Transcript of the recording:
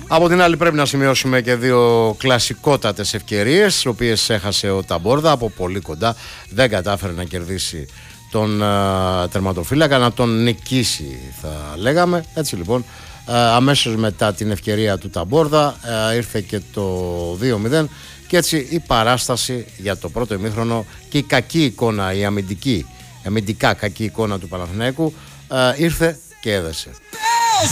Από την άλλη πρέπει να σημειώσουμε και δύο κλασικότατες ευκαιρίες, τις οποίες έχασε ο Ταμπόρδα από πολύ κοντά. Δεν κατάφερε να κερδίσει τον τερματοφύλακα, να τον νικήσει θα λέγαμε. Έτσι λοιπόν, αμέσως μετά την ευκαιρία του Ταμπόρδα ήρθε και το 2-0 και έτσι η παράσταση για το πρώτο ημίχρονο και η κακή εικόνα, η αμυντικά κακή εικόνα του Παναθηναϊκού ήρθε και έδεσε.